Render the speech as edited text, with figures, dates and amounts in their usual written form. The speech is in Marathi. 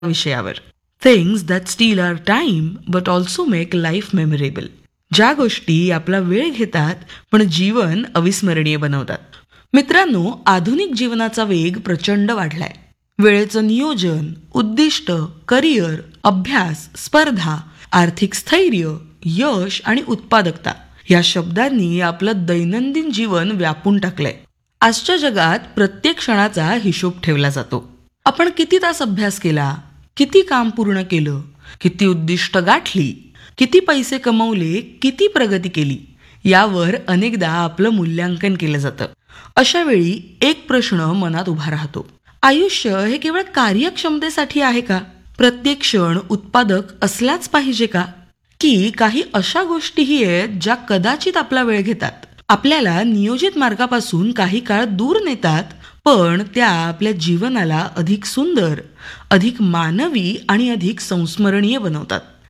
विषयावर. Things that steel our time but also make life memorable. ज्या गोष्टी आपला वेळ घेतात पण जीवन अविस्मरणीय बनवतात. मित्रांनो, आधुनिक जीवनाचा वेग प्रचंड वाढलाय. वेळेचं नियोजन, उद्दिष्ट, करिअर, अभ्यास, स्पर्धा, आर्थिक स्थैर्य, यश आणि उत्पादकता या शब्दांनी आपलं दैनंदिन जीवन व्यापून टाकलंय. आजच्या जगात प्रत्येक क्षणाचा हिशोब ठेवला जातो. आपण किती तास अभ्यास केला, किती काम पूर्ण केलं, किती उद्दिष्ट गाठली, किती पैसे कमवले, किती प्रगती केली, यावर अनेकदा आपलं मूल्यांकन केलं जातं. अशा वेळी एक प्रश्न मनात उभा राहतो. आयुष्य हे केवळ कार्यक्षमतेसाठी आहे का? प्रत्येक क्षण उत्पादक असलाच पाहिजे का? की काही अशा गोष्टीही आहेत ज्या कदाचित आपला वेळ घेतात, आपल्याला नियोजित मार्गापासून काही काळ दूर नेतात, पण त्या आपल्या जीवनाला अधिक सुंदर, अधिक मानवी आणि अधिक संस्मरणीय बनवतात.